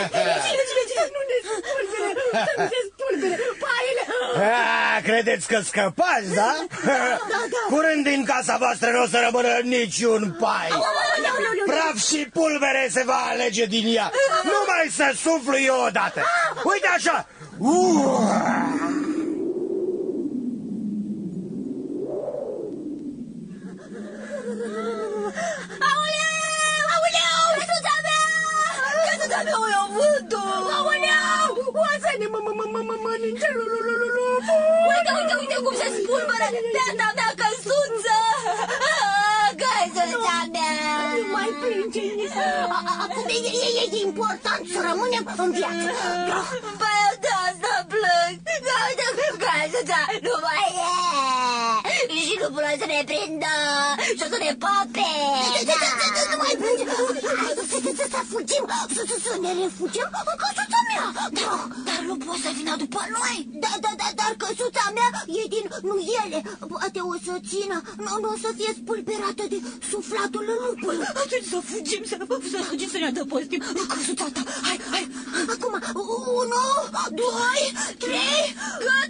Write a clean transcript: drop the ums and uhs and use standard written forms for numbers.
Nu ne spulbere, să nu se spulbere, paile. Credeți că scăpați, da? Curând din casa voastră nu o să rămână niciun pai. Praf și pulbere se va alege din ea. Numai să suflu eu odată. Uite așa. Căsuța mea o iau vântul! Aoleu! Oasa ne mănânce! Uite cum se spulberă beata mea căsuță! Căsuța mea! Nu mai plânge, acum e important să rămânem în viață. Păi eu de asta plâng! Căsuța nu mai e! Și nu vreau să ne prindă și o să ne pape! Nu mai plânge! Să fugim, să ne refugiem în căsuța mea. Dar nu poți să vină după noi. Dar căsuța mea e din nuiele. Poate o să țină, nu o să fie spulberată de suflatul lupului. Atunci să fugim, să ne adăpostim în căsuța ta. Hai. Acum, 1, 2, 3, gata.